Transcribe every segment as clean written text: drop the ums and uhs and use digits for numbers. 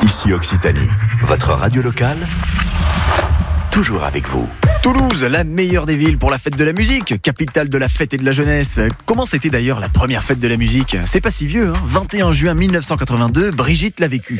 Ici Occitanie, votre radio locale, toujours avec vous. Toulouse, la meilleure des villes pour la fête de la musique, capitale de la fête et de la jeunesse. Comment c'était d'ailleurs la première fête de la musique ? C'est pas si vieux, 21 juin 1982, Brigitte l'a vécu.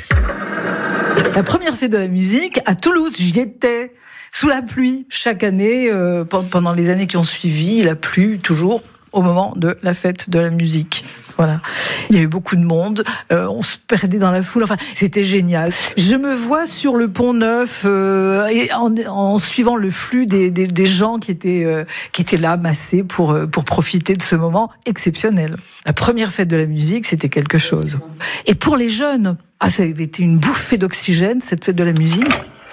La première fête de la musique, à Toulouse, j'y étais, sous la pluie. Chaque année, pendant les années qui ont suivi, il a plu toujours au moment de la fête de la musique. Voilà. Il y a eu beaucoup de monde, on se perdait dans la foule, enfin, c'était génial. Je me vois sur le Pont Neuf, et en suivant le flux des gens qui étaient là, massés pour profiter de ce moment exceptionnel. La première fête de la musique, c'était quelque chose. Et pour les jeunes, ça avait été une bouffée d'oxygène, cette fête de la musique.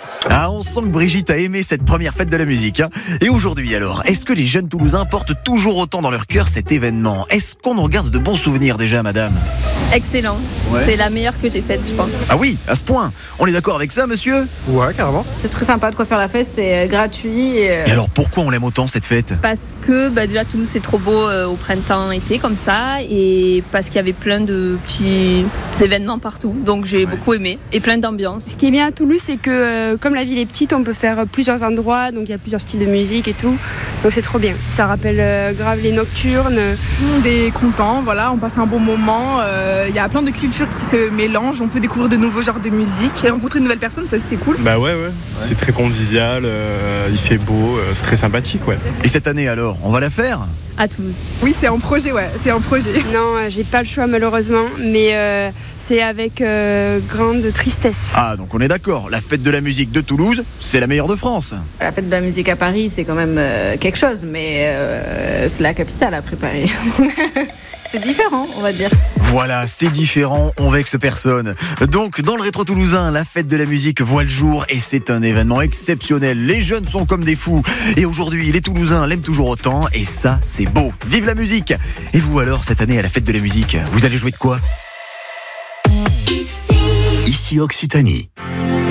On sent que Brigitte a aimé cette première fête de la musique. Et aujourd'hui alors, est-ce que les jeunes Toulousains portent toujours autant dans leur cœur cet événement ? Est-ce qu'on en garde de bons souvenirs déjà, madame ? Excellent, ouais. C'est la meilleure que j'ai faite, je pense. Ah oui, à ce point. On est d'accord avec ça, monsieur ? Ouais, carrément. C'est très sympa de quoi faire la fête, c'est gratuit. Et alors pourquoi on l'aime autant cette fête ? Parce que déjà Toulouse c'est trop beau au printemps, été comme ça, et parce qu'il y avait plein de petits événements partout, donc j'ai beaucoup aimé, et plein d'ambiance. Ce qui est bien à Toulouse, c'est que comme la ville est petite, on peut faire plusieurs endroits, donc il y a plusieurs styles de musique et tout, donc c'est trop bien. Ça rappelle grave les nocturnes. On est content, voilà, on passe un bon moment, il y a plein de cultures qui se mélangent, on peut découvrir de nouveaux genres de musique et rencontrer de nouvelles personnes, ça c'est cool. Bah ouais. C'est très convivial, il fait beau, c'est très sympathique, ouais. Et cette année alors, on va la faire ? À Toulouse. Oui, c'est en projet, c'est en projet. Non, j'ai pas le choix malheureusement, mais c'est avec grande tristesse. Ah, donc on est d'accord, la fête de la musique de Toulouse, c'est la meilleure de France. La fête de la musique à Paris, c'est quand même quelque chose, mais c'est la capitale à préparer. C'est différent, on va dire. Voilà, c'est différent, on vexe personne. Donc, dans le rétro toulousain, la fête de la musique voit le jour et c'est un événement exceptionnel. Les jeunes sont comme des fous. Et aujourd'hui, les Toulousains l'aiment toujours autant et ça, c'est beau. Vive la musique! Et vous alors, cette année à la fête de la musique, vous allez jouer de quoi ? Ici Occitanie.